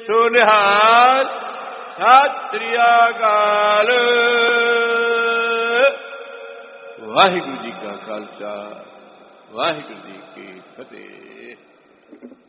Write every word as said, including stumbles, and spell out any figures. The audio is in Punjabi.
ਸੋ ਨਿਹਾਲ। ਸਤਿ ਸ੍ਰੀ ਅਕਾਲ। ਵਾਹਿਗੁਰੂ ਜੀ ਕਾ ਖਾਲਸਾ, ਵਾਹਿਗੁਰੂ ਜੀ ਕੀ ਫਤਿਹ।